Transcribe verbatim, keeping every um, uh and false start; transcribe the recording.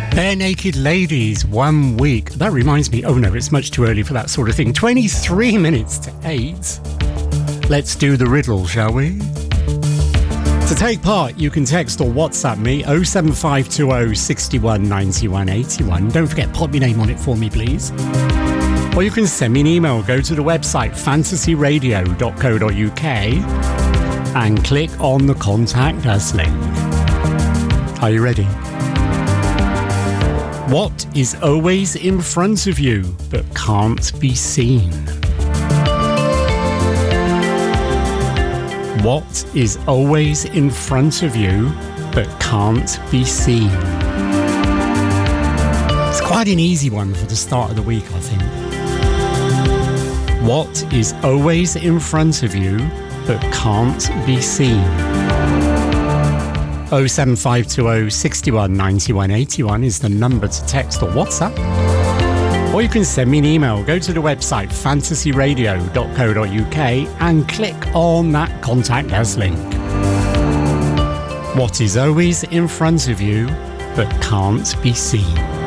Bare Naked Ladies, One Week. That reminds me, oh no, it's much too early for that sort of thing. twenty-three minutes to eight. Let's do the riddle, shall we? To take part, you can text or WhatsApp me oh seven five two oh, six one, nine one eight one. Don't forget, pop your name on it for me, please. Or you can send me an email. Go to the website fantasy radio dot co dot uk and click on the Contact Us link. Are you ready? What is always in front of you but can't be seen? What is always in front of you but can't be seen? It's quite an easy one for the start of the week, I think. What is always in front of you but can't be seen? oh seven five two oh, six one, nine one eight one is the number to text or WhatsApp. Or you can send me an email. Go to the website fantasy radio dot co dot uk and click on that Contact Us link. What is always in front of you but can't be seen?